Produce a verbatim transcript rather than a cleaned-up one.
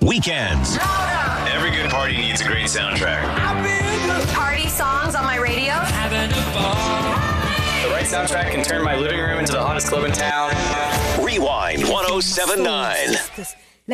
Weekends. Every good party needs a great soundtrack. Party songs on my radio. The right soundtrack can turn my living room into the hottest club in town. Rewind one oh seven point nine.